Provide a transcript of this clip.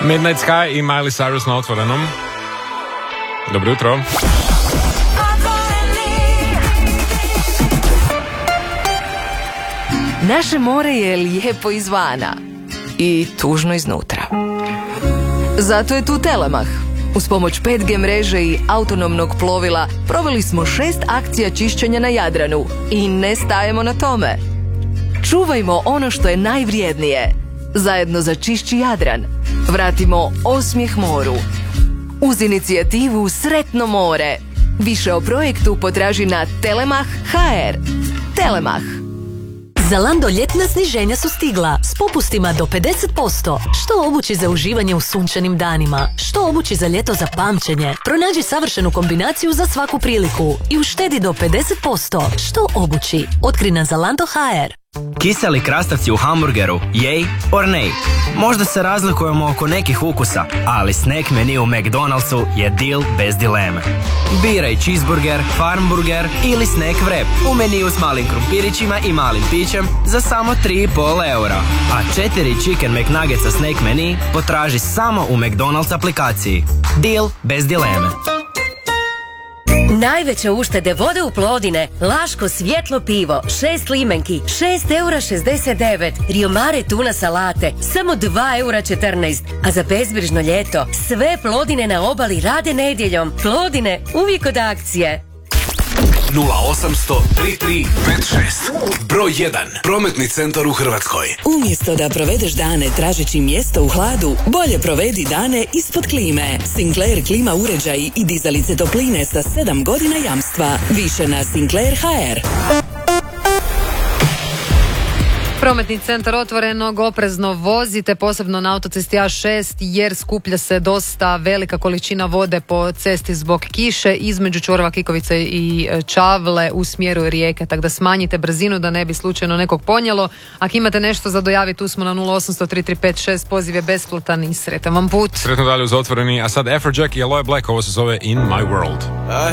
Midnight Sky i Miley Cyrus na Otvorenom. Dobro jutro. Naše more je lijepo izvana i tužno iznutra. Zato je tu Telemach. Uz pomoć 5G mreže i autonomnog plovila proveli smo 6 akcija čišćenja na Jadranu i ne stajemo na tome. Čuvajmo ono što je najvrijednije. Zajedno za čišći Jadran. Vratimo osmijeh moru. Uz inicijativu Sretno more. Više o projektu potraži na Telemach.hr. Telemach. Zalando ljetna sniženja su stigla s popustima do 50%. Što obući za uživanje u sunčanim danima? Što obući za ljeto za pamćenje? Pronađi savršenu kombinaciju za svaku priliku i uštedi do 50%. Što obući? Otkri na Zalando.hr. Kiseli krastavci u hamburgeru, yay or nay? Možda se razlikujemo oko nekih ukusa, ali snack menu u McDonald'su je deal bez dileme. Biraj cheeseburger, farmburger ili snack wrap u meniju s malim krumpirićima i malim pićem za samo 3,5 eura. A 4 chicken McNuggetsa snack menu potraži samo u McDonald's aplikaciji. Deal bez dileme. Najveće uštede vode u Plodine, Laško svjetlo pivo, 6 limenki, 6,69 €, Rio Mare tuna salate, samo 2,14 €, a za bezbrižno ljeto, sve Plodine na obali rade nedjeljom. Plodine, uvijek od akcije. 0800 33 56. Broj 1. Prometni centar u Hrvatskoj. Umjesto da provedeš dane tražeći mjesto u hladu, bolje provedi dane ispod klime. Sinclair klima uređaji i dizalice topline sa 7 godina jamstva. Više na Sinclair.hr. Prometni centar Otvorenog, oprezno vozite, posebno na autocesti A6, jer skuplja se dosta velika količina vode po cesti zbog kiše između čvorova Kikovice i Čavle u smjeru Rijeke, tako da smanjite brzinu da ne bi slučajno nekog ponijelo. Ako imate nešto za dojaviti, tu smo na 0800 3356, poziv je besplatan i sretan vam put. Sretno dalje uz Otvoreni, a sad Afrojack i Aloe Black, ovo se zove In My World.